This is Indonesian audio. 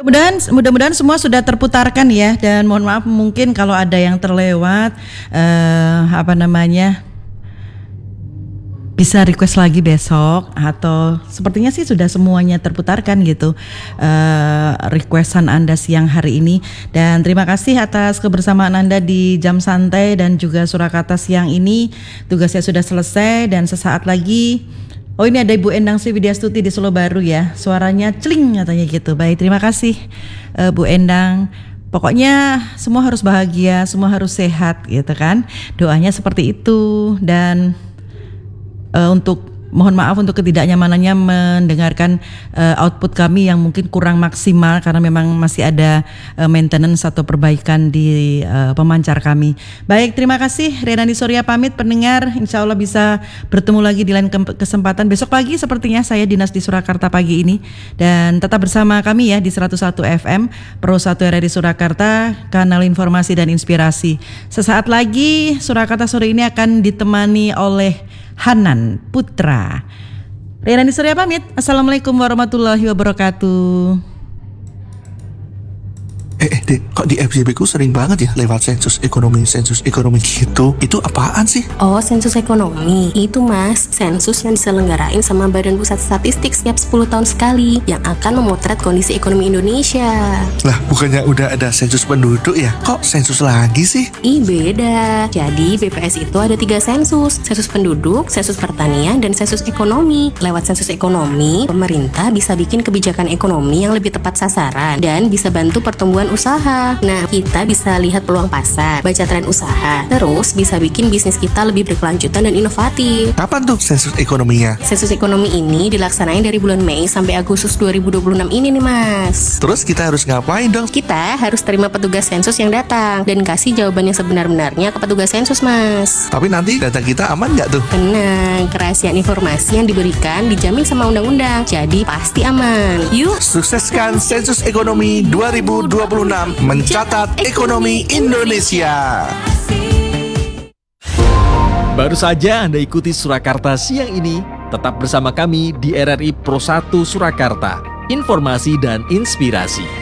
Mudah-mudahan semua sudah terputarkan ya, dan mohon maaf mungkin kalau ada yang terlewat bisa request lagi besok, atau sepertinya sih sudah semuanya terputarkan gitu requestan Anda siang hari ini. Dan terima kasih atas kebersamaan Anda di Jam Santai dan juga Surakarta siang ini. Tugasnya sudah selesai dan sesaat lagi ini ada Ibu Endang Sri Widyastuti di Solo Baru ya, suaranya celing katanya gitu. Baik, terima kasih Bu Endang. Pokoknya semua harus bahagia, semua harus sehat gitu kan. Doanya seperti itu. Dan mohon maaf untuk ketidaknyamanannya mendengarkan output kami yang mungkin kurang maksimal karena memang masih ada maintenance atau perbaikan di pemancar kami. Baik, terima kasih. Renani Surya pamit pendengar. Insya Allah bisa bertemu lagi di lain kesempatan besok pagi sepertinya saya dinas di Surakarta pagi ini. Dan tetap bersama kami ya di 101 FM Pro 1 RRI Surakarta, kanal informasi dan inspirasi. Sesaat lagi Surakarta sore ini akan ditemani oleh Hanan Putra. Renani Surya pamit. Assalamualaikum warahmatullahi wabarakatuh. Dek, kok di FYP ku sering banget ya lewat sensus ekonomi gitu. Itu apaan sih? Oh, sensus ekonomi. Itu mas, sensus yang diselenggarain sama Badan Pusat Statistik setiap 10 tahun sekali, yang akan memotret kondisi ekonomi Indonesia. Lah, bukannya udah ada sensus penduduk ya? Kok sensus lagi sih? Beda. Jadi BPS itu ada 3 sensus. Sensus penduduk, sensus pertanian, dan sensus ekonomi. Lewat sensus ekonomi, pemerintah bisa bikin kebijakan ekonomi yang lebih tepat sasaran dan bisa bantu pertumbuhan usaha. Nah, kita bisa lihat peluang pasar, baca tren usaha, terus bisa bikin bisnis kita lebih berkelanjutan dan inovatif. Kapan tuh sensus ekonominya? Sensus ekonomi ini dilaksanain dari bulan Mei sampai Agustus 2026 ini nih mas. Terus kita harus ngapain dong? Kita harus terima petugas sensus yang datang dan kasih jawaban yang sebenar-benarnya ke petugas sensus mas. Tapi nanti data kita aman nggak tuh? Tenang, kerahasiaan informasi yang diberikan dijamin sama undang-undang, jadi pasti aman. Yuk, sukseskan sensus ekonomi 2026 mencatat ekonomi Indonesia. Baru saja Anda ikuti Surakarta siang ini. Tetap bersama kami di RRI Pro 1 Surakarta. Informasi dan inspirasi.